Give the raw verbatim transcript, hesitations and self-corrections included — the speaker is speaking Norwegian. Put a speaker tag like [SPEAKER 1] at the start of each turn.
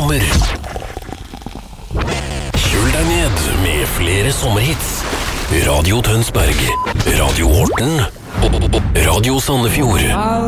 [SPEAKER 1] sommer. Kjøl deg ned med flere sommerhits. Radio Tønsberg, Radio Horten og Radio Sandefjord.